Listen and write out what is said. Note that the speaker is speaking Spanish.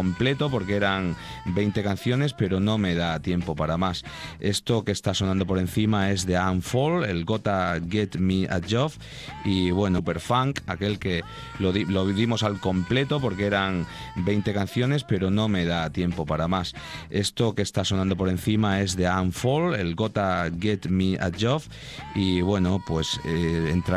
completo porque eran 20 canciones, pero no me da tiempo para más. Esto que está sonando por encima es de Anne Fall, el Gotta Get Me a Job, y bueno, Superfunk, aquel que lo dimos al completo porque eran 20 canciones, pero no me da tiempo para más. Esto que está sonando por encima es de Anne Fall, el Gotta Get Me a Job, y bueno, pues entra